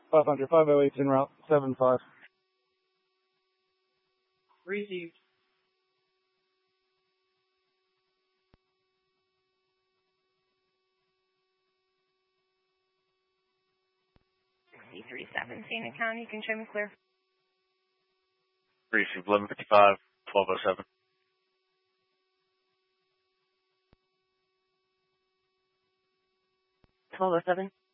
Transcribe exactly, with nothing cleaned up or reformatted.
five hundred, five oh eight en route, seven five. Received. three seventeen account, you can show me clear. Received eleven fifty-five, twelve oh seven. twelve oh seven.